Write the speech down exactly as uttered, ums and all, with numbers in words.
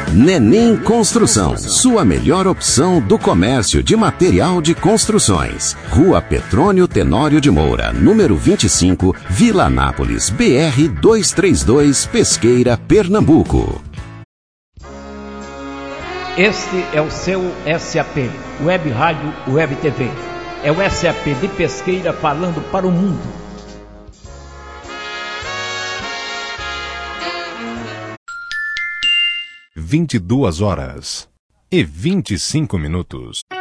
Nenim Construção, sua melhor opção do comércio de material de construções. Rua Petrônio Tenório de Moura, número vinte e cinco, Vila Anápolis, B R duzentos e trinta e dois, Pesqueira, Pernambuco. Este é o seu S A P, Web Rádio Web T V. É o S A P de Pesqueira falando para o mundo. vinte e duas horas e vinte e cinco minutos.